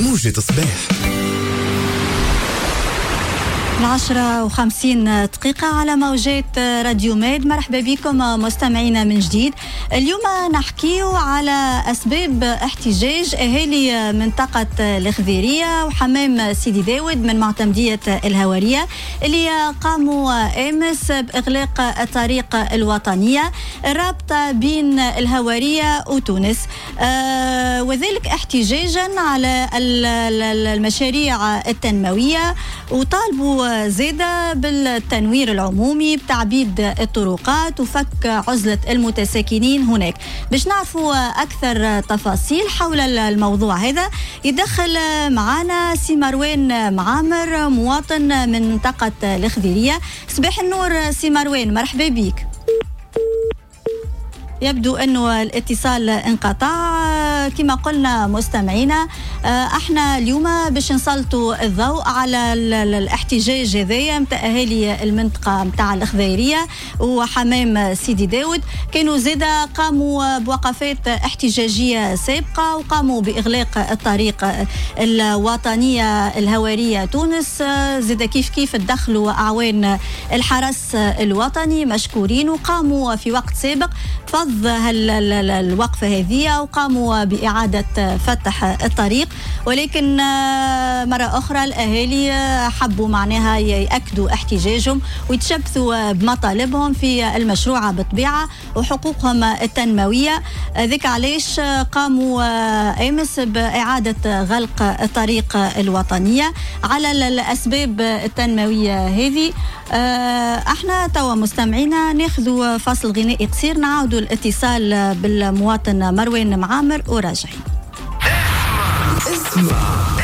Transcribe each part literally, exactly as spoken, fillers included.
موجة صباح العشرة وخمسين دقيقة على موجات راديو ميد. مرحبا بكم مستمعينا من جديد. اليوم نحكي على أسباب احتجاج أهالي منطقة الخذيرية وحمام سيدي داود من معتمدية الهوارية اللي قاموا أمس بإغلاق الطريق الوطنية الرابطة بين الهوارية وتونس، آه وذلك احتجاجا على المشاريع التنموية، وطالبوا زادة بالتنوير العمومي بتعبيد الطرقات وفك عزلة المتساكنين هناك. باش نعرفوا أكثر تفاصيل حول الموضوع هذا يدخل معنا سي مروان معامر مواطن من منطقة الخذيرية. صباح النور سي مروان، مرحبا بك. يبدو أنه الاتصال انقطع. كما قلنا مستمعينا، احنا اليوم باش نسلطوا الضوء على الاحتجاج هذايا متاع اهالي المنطقه متاع الخذيريه وحمام سيدي داود. كانوا زاده قاموا بوقفات احتجاجيه سابقه وقاموا باغلاق الطريق الوطنيه الهواريه تونس. زاده كيف كيف تدخلوا اعوان الحرس الوطني مشكورين وقاموا في وقت سابق فض الوقفه هذه وقاموا بإعادة فتح الطريق، ولكن مرة أخرى الأهالي حبوا معناها يأكدوا احتجاجهم ويتشبثوا بمطالبهم في المشروعة بالطبيعة وحقوقهم التنموية. ذيك علاش قاموا أمس بإعادة غلق الطريق الوطنية على الأسباب التنموية هذه. احنا توا مستمعينا ناخذوا فاصل غنائي قصير، نعاودوا الاتصال بالمواطن مروان معامر وراجعين. اسمع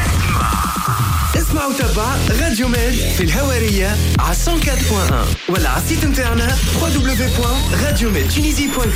اسمع وتابع راديو ميد في الهوارية على مية وأربعة فاصلة واحد ولا على السيت نتاعنا دبليو دبليو دبليو دوت راديو ميد تونيزي دوت